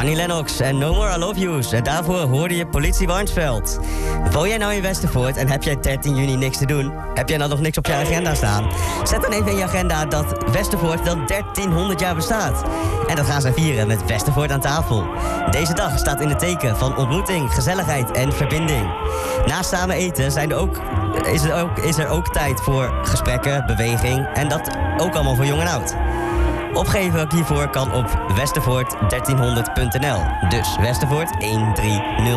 Annie Lennox en No More I Love Yous. En daarvoor hoorde je Politie Warnsveld. Woon jij nou in Westervoort en heb jij 13 juni niks te doen? Heb jij dan nog niks op je agenda staan? Zet dan even in je agenda dat Westervoort wel 1300 jaar bestaat. En dat gaan ze vieren met Westervoort aan tafel. Deze dag staat in het teken van ontmoeting, gezelligheid en verbinding. Naast samen eten is er ook tijd voor gesprekken, beweging en dat ook allemaal voor jong en oud. Opgeven hiervoor kan op westervoort1300.nl. Dus Westervoort 130.